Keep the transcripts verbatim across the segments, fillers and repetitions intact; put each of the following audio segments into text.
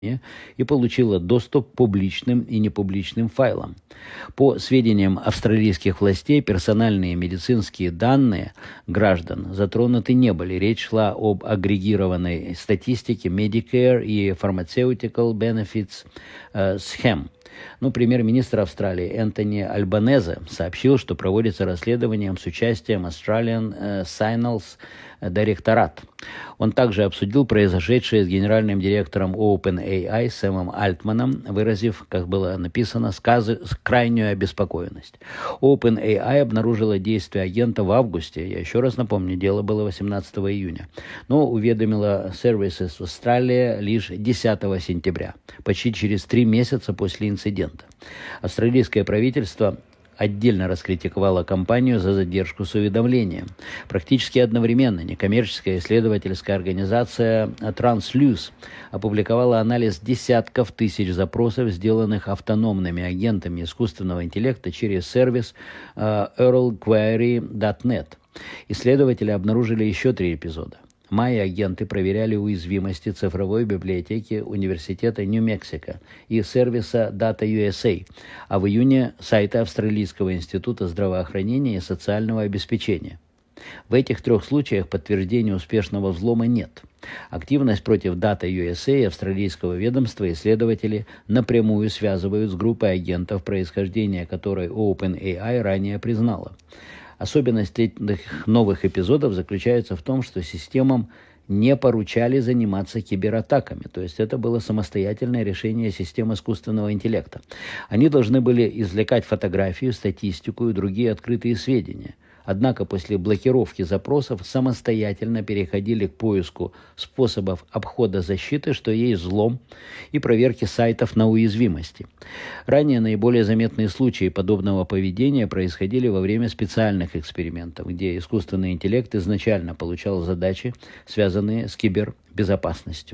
и получила доступ к публичным и непубличным файлам. По сведениям австралийских властей, персональные медицинские данные граждан затронуты не были. Речь шла об агрегированной статистике Medicare и Pharmaceutical Benefits э, Scheme. Ну, премьер-министр Австралии Энтони Альбанезе сообщил, что проводится расследование с участием Australian э, Signals Директорат. Он также обсудил произошедшее с генеральным директором OpenAI Сэмом Альтманом, выразив, как было написано, сказы, крайнюю обеспокоенность. OpenAI обнаружила действия агента в августе. Я еще раз напомню, дело было восемнадцатого июня. Но уведомила Services Australia лишь десятого сентября, почти через три месяца после инцидента. Австралийское правительство отдельно раскритиковала компанию за задержку с уведомлением. Практически одновременно некоммерческая исследовательская организация Transluz опубликовала анализ десятков тысяч запросов, сделанных автономными агентами искусственного интеллекта через сервис uh, earl query точка нет. Исследователи обнаружили еще три эпизода. В мае агенты проверяли уязвимости цифровой библиотеки Университета Нью-Мексико и сервиса Data ю эс эй, а в июне сайта Австралийского института здравоохранения и социального обеспечения. В этих трех случаях подтверждения успешного взлома нет. Активность против Data ю эс эй австралийского ведомства исследователи напрямую связывают с группой агентов, происхождение которой OpenAI ранее признала. Особенность этих новых эпизодов заключается в том, что системам не поручали заниматься кибератаками, то есть это было самостоятельное решение систем искусственного интеллекта. Они должны были извлекать фотографию, статистику и другие открытые сведения. Однако после блокировки запросов самостоятельно переходили к поиску способов обхода защиты, что есть взлом, и проверки сайтов на уязвимости. Ранее наиболее заметные случаи подобного поведения происходили во время специальных экспериментов, где искусственный интеллект изначально получал задачи, связанные с кибербезопасностью.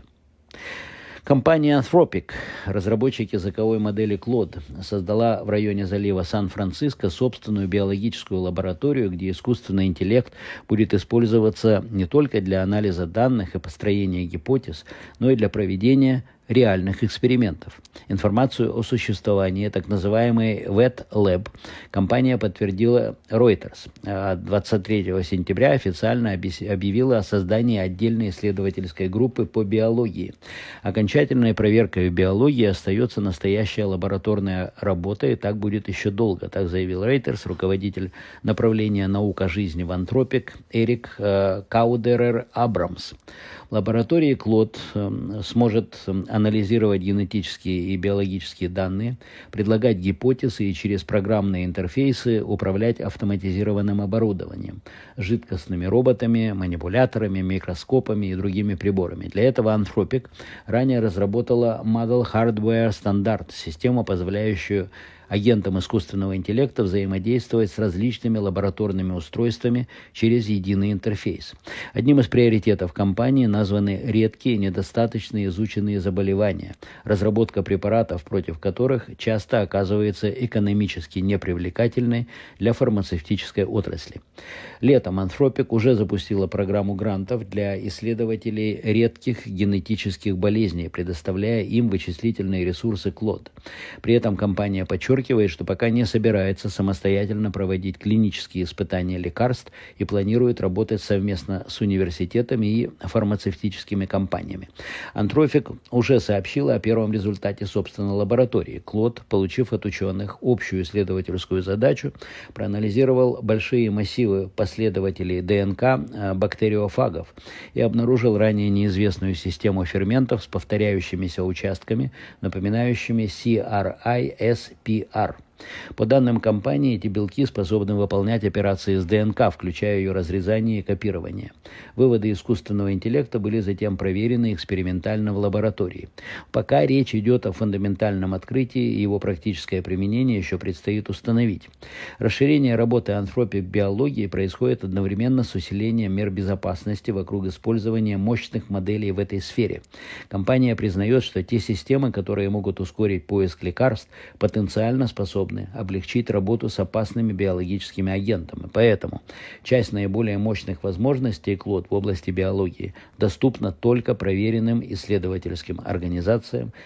Компания Anthropic, разработчик языковой модели Claude, создала в районе залива Сан-Франциско собственную биологическую лабораторию, где искусственный интеллект будет использоваться не только для анализа данных и построения гипотез, но и для проведения реальных экспериментов. Информацию о существовании так называемой Wet Lab компания подтвердила Reuters. А двадцать третьего сентября официально объявила о создании отдельной исследовательской группы по биологии. Окончательной проверкой в биологии остается настоящая лабораторная работа, и так будет еще долго, так заявил Reuters, руководитель направления «Наука жизни» в Anthropic Эрик э, Каудерер-Абрамс. В лаборатории Claude э, сможет анализировать генетические и биологические данные, предлагать гипотезы и через программные интерфейсы управлять автоматизированным оборудованием, жидкостными роботами, манипуляторами, микроскопами и другими приборами. Для этого Anthropic ранее разработала Model Hardware Standard, систему, позволяющую агентам искусственного интеллекта взаимодействовать с различными лабораторными устройствами через единый интерфейс. Одним из приоритетов компании названы редкие, недостаточно изученные заболевания, разработка препаратов, против которых часто оказывается экономически непривлекательной для фармацевтической отрасли. Летом Anthropic уже запустила программу грантов для исследователей редких генетических болезней, предоставляя им вычислительные ресурсы Claude. При этом компания подчеркивает, что пока не собирается самостоятельно проводить клинические испытания лекарств и планирует работать совместно с университетами и фармацевтическими компаниями. Anthropic уже сообщила о первом результате собственной лаборатории. Claude, получив от ученых общую исследовательскую задачу, проанализировал большие массивы последователей ДНК бактериофагов и обнаружил ранее неизвестную систему ферментов с повторяющимися участками, напоминающими си ар ай эс пи ар. По данным компании, эти белки способны выполнять операции с ДНК, включая ее разрезание и копирование. Выводы искусственного интеллекта были затем проверены экспериментально в лаборатории. Пока речь идет о фундаментальном открытии, и его практическое применение еще предстоит установить. Расширение работы Anthropic в биологии происходит одновременно с усилением мер безопасности вокруг использования мощных моделей в этой сфере. Компания признает, что те системы, которые могут ускорить поиск лекарств, потенциально способны способны облегчить работу с опасными биологическими агентами. Поэтому часть наиболее мощных возможностей КЛОД в области биологии доступна только проверенным исследовательским организациям